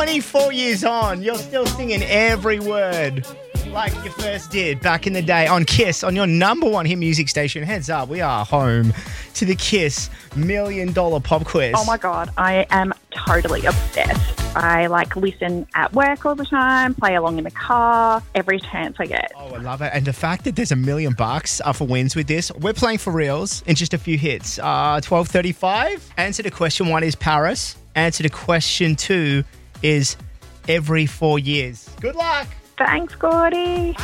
24 years on, you're still singing every word like you first did back in the day on Kiss, on your number one hit music station. Heads up, we are home to the Kiss $1 Million Pop Quiz. Oh my God, I am totally obsessed. I listen at work all the time, play along in the car, every chance I get. Oh, I love it. And the fact that there's $1 million up for wins with this. We're playing for reals in just a few hits. 12:35. Answer to question 1 is Paris. Answer to question 2 is every 4 years. Good luck. Thanks, Gordy.